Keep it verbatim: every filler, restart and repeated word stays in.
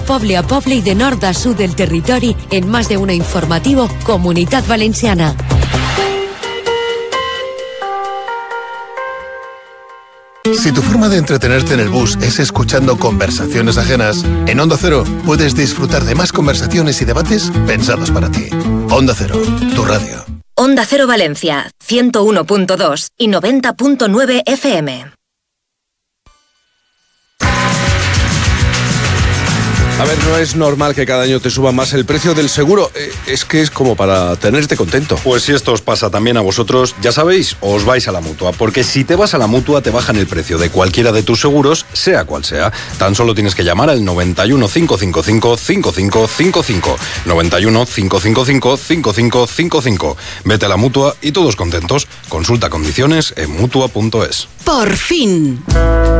poble a poble i de nord a sud del territori en más de una informativo Comunitat Valenciana. Si tu forma de entretenerte en el bus es escuchando conversaciones ajenas, en Onda Cero puedes disfrutar de más conversaciones y debates pensados para ti. Onda Cero, tu radio. Onda Cero Valencia, ciento uno punto dos y noventa punto nueve F M. A ver, no es normal que cada año te suba más el precio del seguro. Eh, es que es como para tenerte contento. Pues si esto os pasa también a vosotros, ya sabéis, os vais a la Mutua. Porque si te vas a la Mutua, te bajan el precio de cualquiera de tus seguros, sea cual sea. Tan solo tienes que llamar al noventa y uno, cinco cinco cinco, cinco cinco cinco cinco. noventa y uno, cinco cinco cinco, cinco cinco cinco cinco. Vete a la Mutua y todos contentos. Consulta condiciones en mutua punto es. Por fin.